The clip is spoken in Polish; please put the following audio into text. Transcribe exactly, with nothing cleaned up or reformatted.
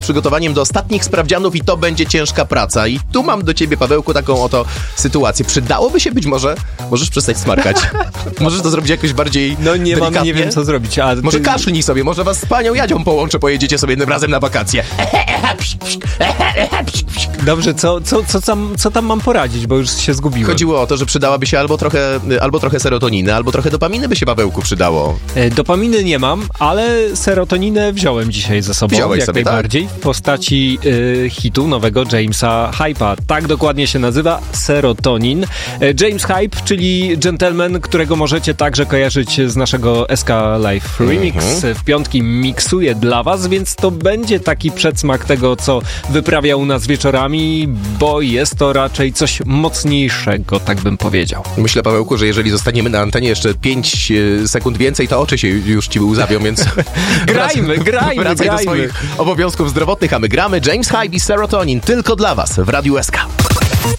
przygotowaniem do ostatnich sprawdzianów i to będzie ciężka praca. I tu mam do ciebie, Pawełku, taką oto sytuację. Przydałoby się być może, możesz przestać smarkać. Możesz to zrobić jakoś bardziej No nie mam, delikatnie? nie wiem co zrobić. A Może ty... kaszlnij sobie, może was z panią Jadzią połączę, pojedziecie sobie jednym razem na wakacje. Dobrze, co, co, co, tam, co tam mam poradzić, bo już się zgubiłem. Chodziło o to, że przydałaby się albo trochę, albo trochę serotoniny, albo trochę dopaminy by się, Pawełku, przydało. E, Dopaminy nie mam, ale serotoninę wziąłem dzisiaj ze sobą. Wziąłeś jak sobie, najbardziej. tak? W postaci y, hitu nowego Jamesa Hype'a. Tak dokładnie się nazywa, Serotonin. E, James Hype, czyli gentleman, którego możecie także kojarzyć z naszego S K Live Remix. Mm-hmm. W piątki miksuje dla was, więc to będzie taki przedsmak tego, co wyprawia u nas wieczorami, bo jest to raczej coś mocniejszego, tak bym powiedział. Myślę, Pawełku, że jeżeli zostaniemy na antenie jeszcze pięć sekund więcej, to oczy się już ci łzawią, więc grajmy, grajmy, wracaj grajmy. do swoich obowiązków zdrowotnych, a my gramy James Hype i Serotonin tylko dla was w Radiu S K.